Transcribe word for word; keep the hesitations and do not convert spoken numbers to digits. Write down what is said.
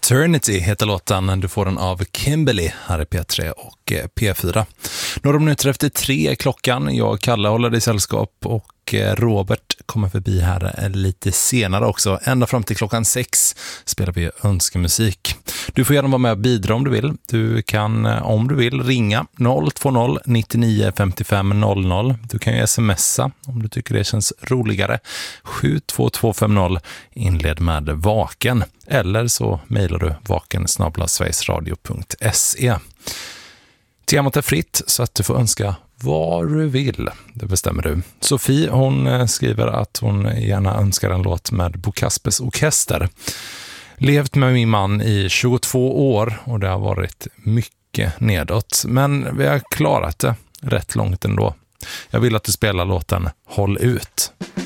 Eternity heter låten. Du får den av Kimberly här i P tre och P fyra. Några minuter efter tre är klockan. Jag och Kalle håller dig i sällskap och Robert kommer förbi här lite senare också. Ända fram till klockan sex spelar vi önskemusik. Du får gärna vara med och bidra om du vill. Du kan, om du vill, ringa noll två noll nittionio femtiofem noll noll. Du kan ju smsa om du tycker det känns roligare. sju två två fem noll, inled med vaken. Eller så mejlar du vaken snabel-a sverigesradio punkt se. Temat är fritt så att du får önska vad du vill. Det bestämmer du. Sofie, hon skriver att hon gärna önskar en låt med Bo Kaspers Orkester. Levt med min man i tjugotvå år och det har varit mycket nedåt. Men vi har klarat det rätt långt ändå. Jag vill att du spelar låten Håll ut.